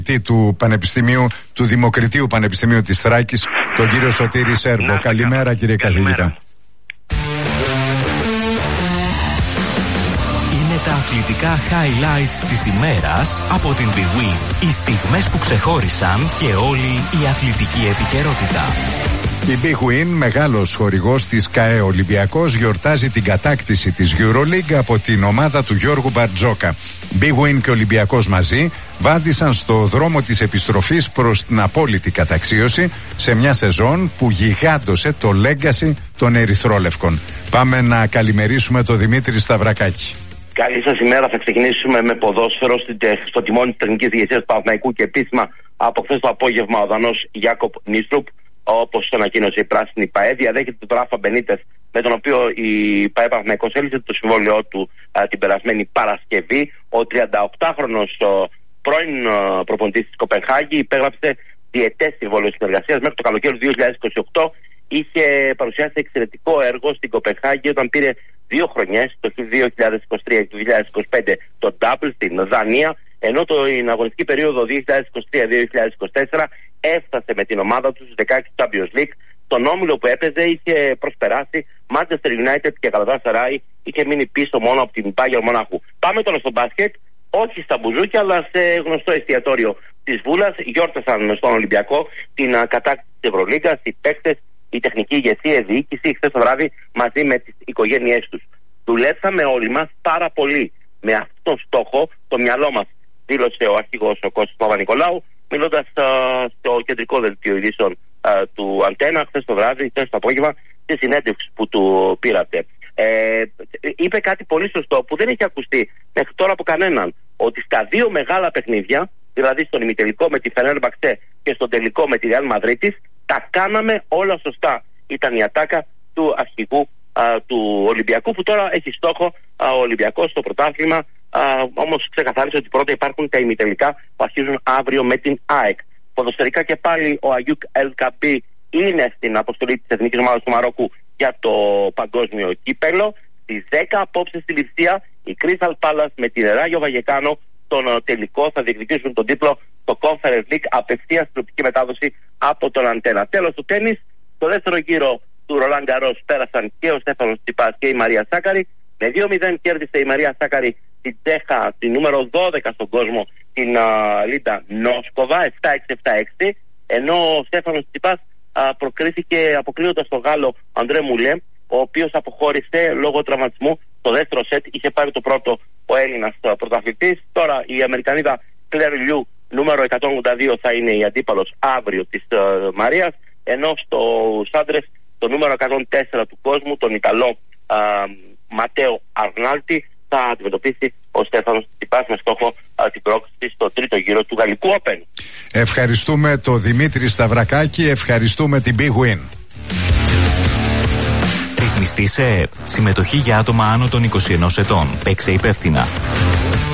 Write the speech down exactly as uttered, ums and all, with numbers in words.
του Πανεπιστημίου, του Δημοκριτίου Πανεπιστημίου της Θράκης, τον κύριο Σωτήρη Σέρβο. Να, καλημέρα κύριε Καλημέρα. Καθηγητά. Είναι τα αθλητικά highlights της ημέρας από την Big Win. Οι στιγμές που ξεχώρισαν και όλη η αθλητική επικαιρότητα. Η Big Win, μεγάλος χορηγός της ΚΑΕ Ολυμπιακός, γιορτάζει την κατάκτηση της EuroLeague από την ομάδα του Γιώργου Μπαρτζόκα. Big Win και Ολυμπιακός μαζί βάδισαν στο δρόμο της επιστροφής προς την απόλυτη καταξίωση σε μια σεζόν που γιγάντωσε το legacy των Ερυθρόλευκων. Πάμε να καλημερίσουμε τον Δημήτρη Σταυρακάκη. Καλή σας ημέρα. Θα ξεκινήσουμε με ποδόσφαιρο στο τιμόνι της τεχνικής ηγεσίας του Παναθηναϊκού και επίσημα από χθες το απόγευμα ο Δανός Γιάκοπ Νίστρουπ, όπως ανακοίνωσε η πράσινη ΠΑΕ, διαδέχεται τον Ράφα Μπενίτες, με τον οποίο η ΠΑΕ Παναθηναϊκός έλυσε το συμβόλαιό του α, την περασμένη Παρασκευή. Ο τριανταοκτάχρονος ο, πρώην α, προπονητής της Κοπενχάγη υπέγραψε διετές συμβόλαιο συνεργασίας μέχρι το καλοκαίρι του δύο χιλιάδες είκοσι οκτώ. Είχε παρουσιάσει εξαιρετικό έργο στην Κοπενχάγη όταν πήρε δύο χρονιές, το δύο χιλιάδες είκοσι τρία και το δύο χιλιάδες είκοσι πέντε, το double στην Δανία, ενώ το, την αγωνιστική περίοδο δύο χιλιάδες είκοσι τρία δύο χιλιάδες είκοσι τέσσερα έφτασε με την ομάδα του στους δεκαέξι Champions League. Τον όμιλο που έπαιζε είχε προσπεράσει Manchester United και Galatasaray, είχε μείνει πίσω μόνο από την Bayern Μονάχου. Πάμε τώρα στο μπάσκετ, όχι στα μπουζούκια, αλλά σε γνωστό εστιατόριο της Βούλας. Γιόρτασαν στον Ολυμπιακό την κατάκτηση της Ευρωλίγκας, οι παίκτες, η τεχνική ηγεσία, η διοίκηση, χθες το βράδυ μαζί με τις οικογένειές τους. Δουλέψαμε όλοι μας πάρα πολύ με αυτόν τον στόχο, το μυαλό μας, δήλωσε ο αρχηγός ο Κώστας Παπα-Νικολάου, μιλώντας uh, στο κεντρικό δελτίο ειδήσεων uh, του Αντένα χθες το βράδυ, χθες το απόγευμα, στη συνέντευξη που του πήρατε. Ε, είπε κάτι πολύ σωστό που δεν έχει ακουστεί μέχρι τώρα από κανέναν, ότι στα δύο μεγάλα παιχνίδια, δηλαδή στον ημιτελικό με τη Φενέρμπαξε και στον τελικό με τη Ρεάλ Μαδρίτης, τα κάναμε όλα σωστά. Ήταν η ατάκα του αρχηγού α, του Ολυμπιακού, που τώρα έχει στόχο α, ο Ολυμπιακός στο πρωτάθλημα. Όμως ξεκαθάρισε ότι πρώτα υπάρχουν τα ημιτελικά που αρχίζουν αύριο με την ΑΕΚ. Ποδοσφαιρικά και πάλι ο Αγιούκ Ελκαμπή είναι στην αποστολή της εθνικής ομάδας του Μαρόκου για το παγκόσμιο κύπελο. Στις δέκα απόψε στη Λιψία η Crystal Palace με την Ράγιο Βαγεκάνο τον τελικό θα διεκδικήσουν τον τίτλο στο Conference League απευθείας τηλεοπτική μετάδοση από τον Αντένα. Τέλος του τένις, στο δεύτερο γύρο του Ρολάν Γκαρός πέρασαν και ο Στέφανος Τσιπάς και η Μαρία Σάκαρη. Με δύο μηδέν κέρδισε η Μαρία Σάκαρη την Τσέχα, την νούμερο δώδεκα στον κόσμο, την uh, Λίντα Νόσκοβα, επτά έξι επτά έξι, ενώ ο Στέφανος Τσιπάς uh, προκρίθηκε αποκλείοντας τον Γάλλο Αντρέ Μουλέ, ο οποίος αποχώρησε λόγω τραυματισμού. Το δεύτερο σετ είχε πάρει το πρώτο ο Έλληνας uh, πρωταθλητής. Τώρα η Αμερικανίδα Κλέρ Λιού, νούμερο εκατόν ογδόντα δύο, θα είναι η αντίπαλος αύριο της uh, Μαρίας, ενώ στους άντρες το νούμερο εκατόν τέσσερα του κόσμου, τον Ιταλό uh, Ματέο Αρνάλτη, θα αντιμετωπίσει ο Στέφανος Τσιπάς με στόχο α, την πρόκληση στο τρίτο γύρο του Γαλλικού Open. Ευχαριστούμε τον Δημήτρη Σταυρακάκη, ευχαριστούμε την Big Win. Ρυθμιστή σε ΕΕΠ. Συμμετοχή για άτομα άνω των είκοσι ενός ετών. Παίξε υπεύθυνα.